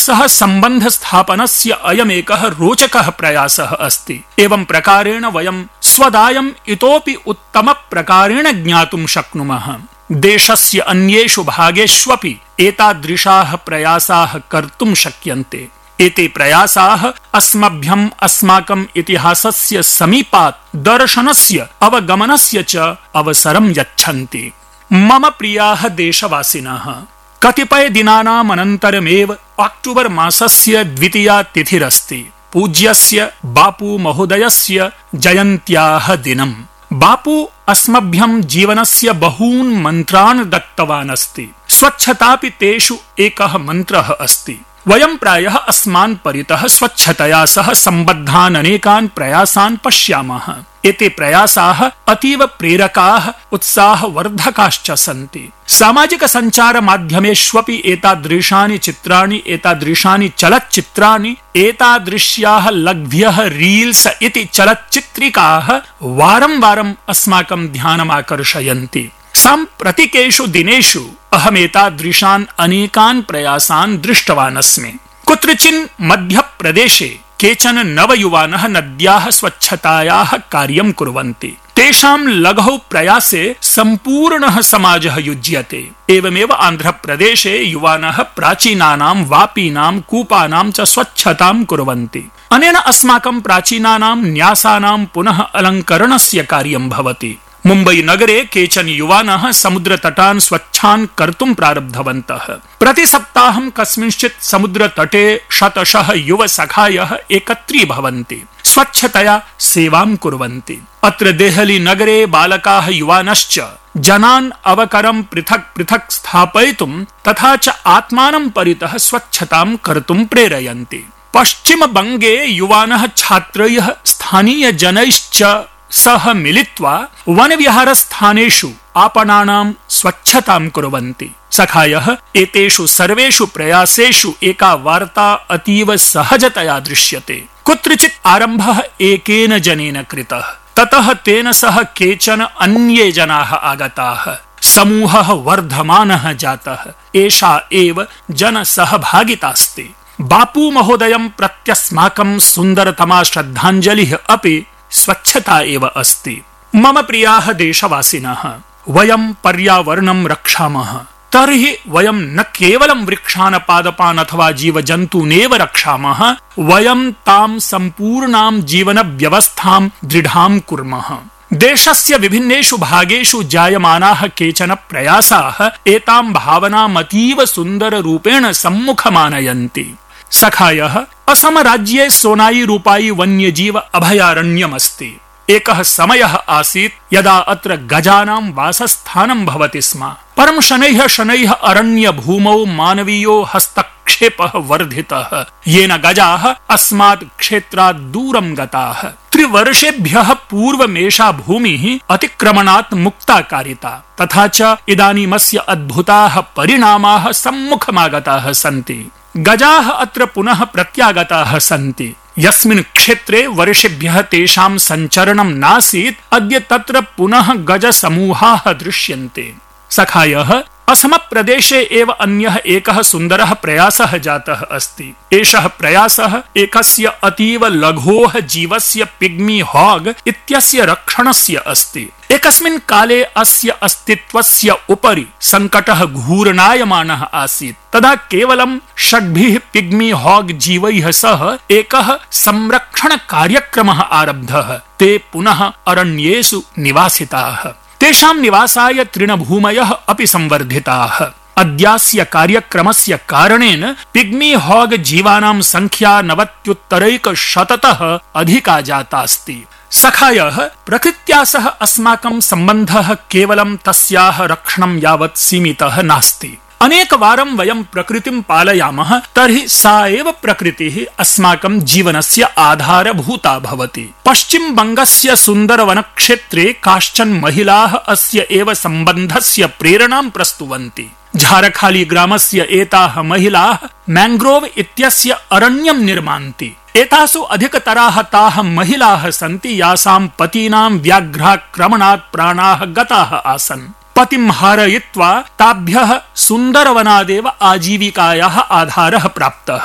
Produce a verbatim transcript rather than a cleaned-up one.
सह सम्बन्धस्थापनस्य अयमेकः रोचकः प्रयासः अस्ति। एवं प्रकारेण वयं स्वदायम् इतोपि उत्तमप्रकारेण ज्ञातुं शक्नुमः। देशस्य अन्येषु भागेष्वपि एतादृशाः प्रयासाः कर्तुं शक्यन्ते। एते प्रयासाः अस्मभ्यम् अस्माकम् इतिहासस्य समीपात् दर्शनस्य अवगमनस्य च अवसरं यच्छन्ति। मम प्रियाः देशवासिनः, कतिपय दिनानाम् अनन्तरमेव अक्टोबर् मासस्य द्वितीया तिथिरस्ति पूज्यस्य बापू महोदयस्य जयन्त्याः दिनम्। बापू अस्मभ्यं जीवनस्य बहून् मन्त्रान् दत्तवान् अस्ति। स्वच्छतापि तेषु एकः मन्त्रः अस्ति। वयं प्रायः अस्मान् परितः स्वच्छतया सह सम्बद्धान् अनेकान् प्रयासान् पश्यामः। एते प्रयासाः अतीव प्रेरकाः, उत्साहवर्धकाश्च सन्ति। सामाजिक सञ्चार माध्यमेष्वपि एतादृशानि चित्राणि, एतादृशानि चलच्चित्राणि, एतादृश्याः लघ्व्यः रील्स् इति चलच्चित्रिकाः वारं वारम् अस्माकं ध्यानम् आकर्षयन्ति। साम्प्रतिकेषु दिनेषु अहमेतादृशान् अनेकान् प्रयासान् दृष्टवान् अस्मि। कुत्रचिन् मध्यप्रदेशे केचन नवयुवानः नद्याः स्वच्छतायाः कार्यं कुर्वन्ति। तेषां लघौ प्रयासे सम्पूर्णः समाजः युज्यते। एवमेव आन्ध्रप्रदेशे युवानः प्राचीनानां वापीनां कूपानां च स्वच्छतां कुर्वन्ति। अनेन अस्माकं प्राचीनानां न्यासानां पुनः अलङ्करणस्य कार्यं भवति। मुम्बै नगरे केचन युवानः समुद्रतटान् स्वच्छान् कर्तुं प्रारब्धवन्तः। प्रतिसप्ताहं कस्मिंश्चित् समुद्रतटे शतशः युवसखायः एकत्रीभवन्ति, स्वच्छतया सेवां कुर्वन्ति। अत्र देहली नगरे बालकाः युवानश्च जनान् अवकरं पृथक् पृथक् स्थापयितुं तथा च आत्मानं परितः स्वच्छतां कर्तुं प्रेरयन्ति। पश्चिमबङ्गे युवानः छात्रैः स्थानीयजनैश्च सह मिलित्वा वनविहारस्थानेषु आपणानां स्वच्छतां कुर्वन्ति। सखायः एतेषु सर्वेषु प्रयासेषु एका वार्ता अतीव सहजतया दृश्यते। कुत्रचित् आरम्भः एकेन जनेन कृतः, ततः तेन सह केचन अन्ये जनाः आगताः। समूहः वर्धमानः जातः। एषा एव जनसहभागितास्ति। बापू महोदयं प्रत्यस्माकं सुन्दरतमा श्रद्धाञ्जलिः अपि स्वच्छता एव अस्ति। मम प्रियाः देशवासिनः, वयं पर्यावरणं रक्षामः तर्हि वयं न केवलं वृक्षान्, पादपान् अथवा जीवजन्तूनेव रक्षामः, वयं तां सम्पूर्णां जीवनव्यवस्थां दृढां कुर्मः। देशस्य विभिन्नेषु भागेषु जायमानाः केचन प्रयासाः एतां भावनाम् अतीव सुन्दररूपेण सम्मुखमानयन्ति। सखायः, असम राज्ये सोनाई रूपाई वन्यजीव अभयारण्यमस्ति। एकः समयः आसीत् यदा अत्र गजानां वासस्थानं भवति स्म। परं शनैः शनैः अरण्य भूमौ मानवीयो हस्तक्षेपः वर्धितः, येन गजाः अस्मात् क्षेत्रात् दूरं गताः। त्रिवर्षेभ्यः पूर्वमेषा भूमिः अतिक्रमणात् मुक्ता कारिता। तथा च इदानीमस्य अद्भुताः परिणामाः सम्मुखमागताः सन्ति। गजाः अत्र पुनः प्रत्यागताः सन्ति। यस्मिन् क्षेत्रे वर्षेभ्यः तेषां सञ्चरणं नासीत्, अद्य तत्र पुनः गजसमूहाः दृश्यन्ते। सखायः, असमप्रदेशे एव अन्यः एकः सुन्दरः प्रयासः जातः अस्ति। एषः प्रयासः एकस्य अतीव लघोः जीवस्य पिग्मी हॉग इत्यस्य रक्षणस्य अस्ति। एकस्मिन् काले अस्य अस्तित्वस्य उपरि सङ्कटः घूर्णायमानः आसीत्। तदा केवलं षड्भिः पिग्मी हॉग जीवैः सह एकः संरक्षण कार्यक्रमः आरब्धः। ते पुनः अरण्येषु निवासिताः। तेषां निवासाय तृणभूमयः अपि संवर्धिताः। अद्यास्य कार्यक्रमस्य कारणेन पिग्मी हॉग जीवानां संख्या नवत्युत्तरैकशततः अधिका जातास्ति। सखायः, प्रकृत्या सह अस्माकं सम्बन्धः केवलं तस्याः रक्षणं यावत् सीमितः नास्ति। अनेकवारं वयं प्रकृतिं पालयामः तर्हि सा एव प्रकृतिः अस्माकं जीवनस्य आधारभूता भवति। पश्चिम बंगस्य सुन्दरवनक्षेत्रे काश्चन महिलाः अस्य एव सम्बन्धस्य प्रेरणां प्रस्तुवन्ति। झारखाली ग्रामस्य एताः महिलाः मैंग्रोव इत्यस्य अरण्यं निर्मान्ति। एतासु अधिकतराः ताः महिलाः सन्ति यासां पतीनां व्याघ्राक्रमणात् प्राणाः गताः आसन्। पतिं हारयित्वा ताभ्यः सुन्दरवनादेव आजीविकायाः आधारः प्राप्तः।